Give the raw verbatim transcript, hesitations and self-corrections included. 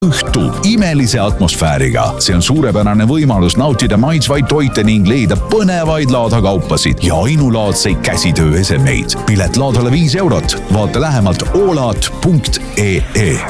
õhtu imelise atmosfääriga. See on suurepärane võimalus nautida maitsvaid toite ning leida põnevaid laadakaupasid ja ainulaadseid käsitöö esemeid. Pilet laadale viis eurot. Vaata lähemalt oolat punkt ee